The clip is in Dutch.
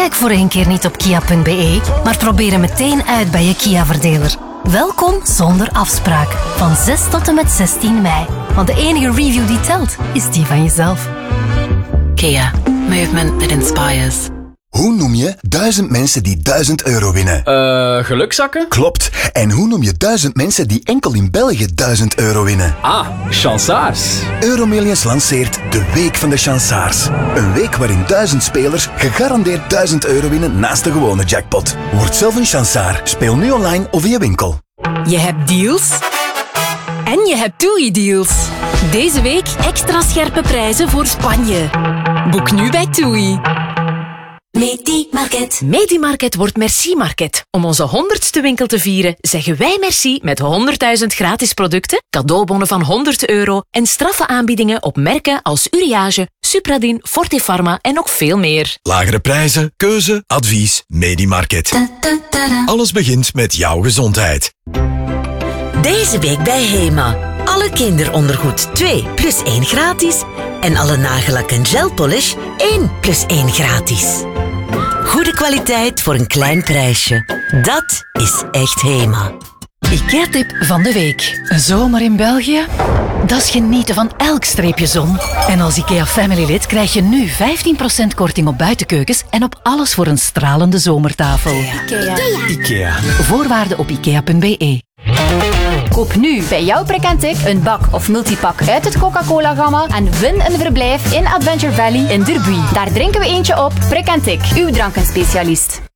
Kijk voor een keer niet op kia.be, maar probeer hem meteen uit bij je Kia-verdeler. Welkom zonder afspraak. Van 6 tot en met 16 mei. Want de enige review die telt, is die van jezelf. Kia. Movement that inspires. Hoe noem je 1000 mensen die €1000 winnen? Gelukzakken? Klopt. En hoe noem je 1000 mensen die enkel in België €1000 winnen? Ah, chansaars. Euromillions lanceert de Week van de Chansaars. Een week waarin 1000 spelers gegarandeerd €1000 winnen naast de gewone jackpot. Word zelf een chansaar. Speel nu online of in je winkel. Je hebt deals en je hebt TUI-deals. Deze week extra scherpe prijzen voor Spanje. Boek nu bij TUI. Medimarket wordt Merci Market. Om onze 100ste winkel te vieren, zeggen wij merci met 100.000 gratis producten, cadeaubonnen van €100 en straffe aanbiedingen op merken als Uriage, Supradin, Fortifarma en nog veel meer. Lagere prijzen, keuze, advies, Medimarket. Alles begint met jouw gezondheid. Deze week bij Hema. Alle kinderondergoed 2 + 1 gratis. En alle nagellak en gelpolish 1 + 1 gratis. Goede kwaliteit voor een klein prijsje. Dat is echt Hema. IKEA-tip van de week. Een zomer in België? Dat is genieten van elk streepje zon. En als IKEA Family lid krijg je nu 15% korting op buitenkeukens en op alles voor een stralende zomertafel. Ikea. Voorwaarden op ikea.be. Koop nu bij jouw Precantic een bak of multipak uit het Coca-Cola-gamma en win een verblijf in Adventure Valley in Derby. Daar drinken we eentje op. Precantic, uw drankenspecialist.